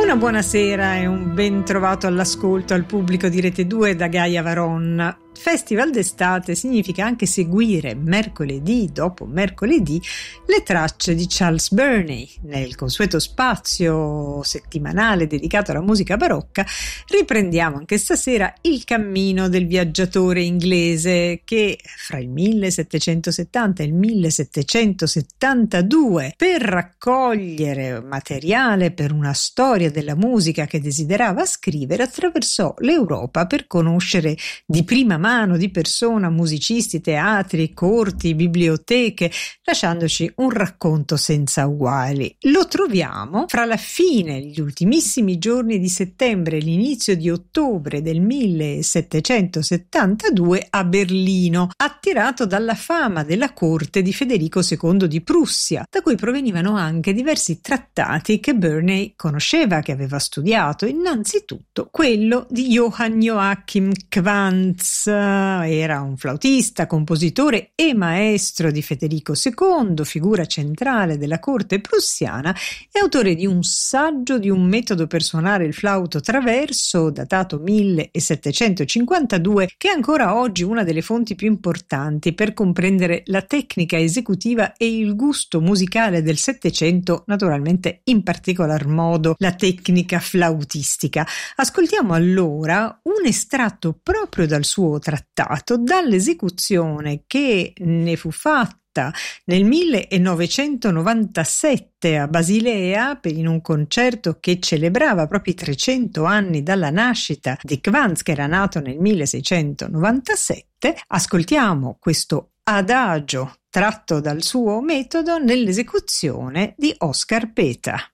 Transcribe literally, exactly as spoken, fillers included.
Una buonasera e un ben trovato all'ascolto al pubblico di Rete due da Gaia Varonna. Festival d'estate significa anche seguire mercoledì dopo mercoledì le tracce di Charles Burney. Nel consueto spazio settimanale dedicato alla musica barocca riprendiamo anche stasera il cammino del viaggiatore inglese che fra il millesettecentosettanta e il millesettecentosettantadue, per raccogliere materiale per una storia della musica che desiderava scrivere, attraversò l'Europa per conoscere di prima mano di persona musicisti, teatri, corti, biblioteche, lasciandoci un racconto senza uguali. Lo troviamo fra la fine, gli ultimissimi giorni di settembre e l'inizio di ottobre del millesettecentosettantadue a Berlino, attirato dalla fama della corte di Federico secondo di Prussia, da cui provenivano anche diversi trattati che Burney conosceva, che aveva studiato, innanzitutto quello di Johann Joachim Quantz. Era un flautista, compositore e maestro di Federico secondo, figura centrale della corte prussiana e autore di un saggio di un metodo per suonare il flauto traverso, datato millesettecentocinquantadue, che è ancora oggi una delle fonti più importanti per comprendere la tecnica esecutiva e il gusto musicale del Settecento, naturalmente in particolar modo la tecnica flautistica. Ascoltiamo allora un estratto proprio dal suo trattato, dall'esecuzione che ne fu fatta nel millenovecentonovantasette a Basilea in un concerto che celebrava proprio i trecento anni dalla nascita di Quantz, che era nato nel milleseicentonovantasette. Ascoltiamo questo adagio tratto dal suo metodo nell'esecuzione di Oscar Peter.